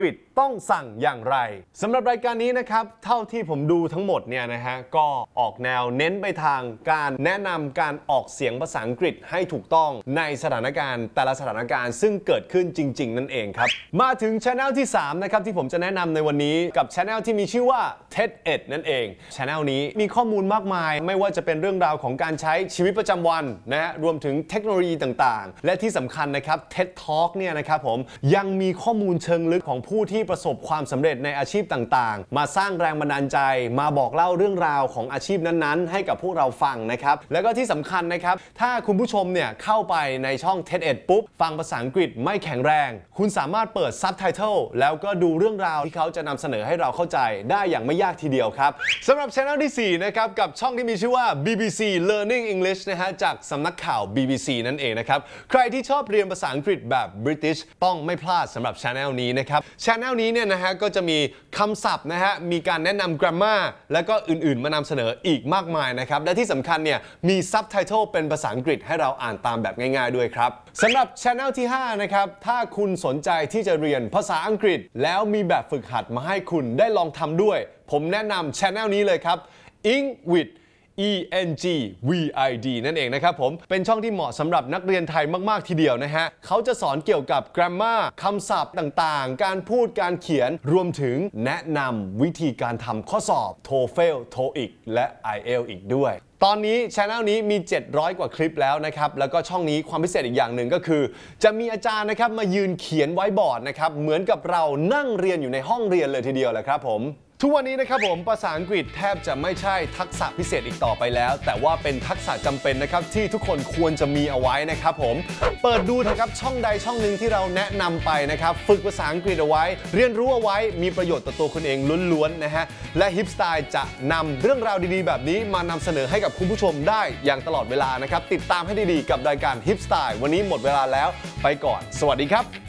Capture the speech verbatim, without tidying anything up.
ปิดต้องสั่งอย่างไรสำหรับรายการนี้นะครับเท่าที่ผมดูทั้งหมดเนี่ยนะฮะก็ออกแนวเน้นไปทางการแนะนำการออกเสียงภาษาอังกฤษให้ถูกต้องในสถานการณ์แต่ละสถานการณ์ซึ่งเกิดขึ้นจริงๆนั่นเองครับมาถึง channel ที่สามนะครับที่ผมจะแนะนำในวันนี้กับ channel ที่มีชื่อว่า ที อี ดี เอ็ด นั่นเอง channel นี้มีข้อมูลมากมายไม่ว่าจะเป็นเรื่องราวของการใช้ชีวิตประจำวันนะฮะรวมถึงเทคโนโลยีต่างๆและที่สำคัญนะครับ ที อี ดี Talk เนี่ยนะครับผมยังมีข้อมูลเชิงลึกของผู้ที่ประสบความสำเร็จในอาชีพต่างๆมาสร้างแรงบันดาลใจมาบอกเล่าเรื่องราวของอาชีพนั้นๆให้กับพวกเราฟังนะครับแล้วก็ที่สำคัญนะครับถ้าคุณผู้ชมเนี่ยเข้าไปในช่อง ที อี ดี เอ็ด ปุ๊บฟังภาษาอังกฤษไม่แข็งแรงคุณสามารถเปิดซับไตเติลแล้วก็ดูเรื่องราวที่เขาจะนำเสนอให้เราเข้าใจได้อย่างไม่ยากทีเดียวครับสำหรับ channel ที่สี่นะครับกับช่องที่มีชื่อว่า บี บี ซี Learning English นะฮะจากสำนักข่าว บี บี ซี นั่นเองนะครับใครที่ชอบเรียนภาษาอังกฤษแบบ British ต้องไม่พลาดสำหรับ channel นี้นะครับ channel นี้เนี่ยนะฮะก็จะมีคำศัพท์นะฮะมีการแนะนำ grammar และก็อื่นๆมานำเสนออีกมากมายนะครับและที่สำคัญเนี่ยมีซับไตเติลเป็นภาษาอังกฤษให้เราอ่านตามแบบง่ายๆด้วยครับสำหรับ channel ที่ห้านะครับถ้าคุณสนใจที่จะเรียนภาษาอังกฤษแล้วมีแบบฝึกหัดมาให้คุณได้ลองทำด้วยผมแนะนำ channel นี้เลยครับ Eng with E N G V I D นั่นเองนะครับผมเป็นช่องที่เหมาะสำหรับนักเรียนไทยมากๆทีเดียวนะฮะเขาจะสอนเกี่ยวกับ grammar คำศัพท์ต่างๆการพูดการเขียนรวมถึงแนะนำวิธีการทำข้อสอบ โทเฟล โทอีก และ ไอ เอล อีกด้วยตอนนี้ channel นี้มีเจ็ดร้อยกว่าคลิปแล้วนะครับแล้วก็ช่องนี้ความพิเศษอีกอย่างหนึ่งก็คือจะมีอาจารย์นะครับมายืนเขียนไว้บอร์ดนะครับเหมือนกับเรานั่งเรียนอยู่ในห้องเรียนเลยทีเดียวแหละครับผมทุกวันนี้นะครับผมภาษาอังกฤษแทบจะไม่ใช่ทักษะพิเศษอีกต่อไปแล้วแต่ว่าเป็นทักษะจำเป็นนะครับที่ทุกคนควรจะมีเอาไว้นะครับผมเปิดดูนะครับช่องใดช่องหนึ่งที่เราแนะนำไปนะครับฝึกภาษาอังกฤษเอาไว้เรียนรู้เอาไว้มีประโยชน์ต่อตัวคุณเองล้วนๆนะฮะและ Hip Style จะนำเรื่องราวดีๆแบบนี้มานำเสนอให้กับคุณผู้ชมได้อย่างตลอดเวลานะครับติดตามให้ดีๆกับรายการ Hip Style วันนี้หมดเวลาแล้วไปก่อนสวัสดีครับ